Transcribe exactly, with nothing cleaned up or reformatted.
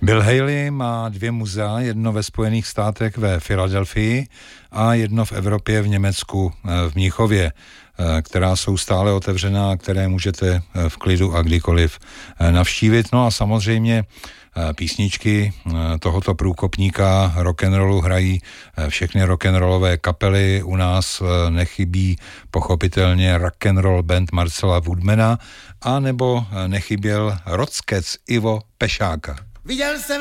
Bill Haley má dvě muzea, jedno ve Spojených státech ve Filadelfii a jedno v Evropě v Německu v Mnichově, která jsou stále otevřená, které můžete v klidu a kdykoliv navštívit. No a samozřejmě písničky tohoto průkopníka rock'n'rollu hrají všechny rock'n'rollové kapely. U nás nechybí pochopitelně rock'n'roll band Marcela Woodmana a nebo nechyběl rockec Ivo Pešáka. Viděl jsem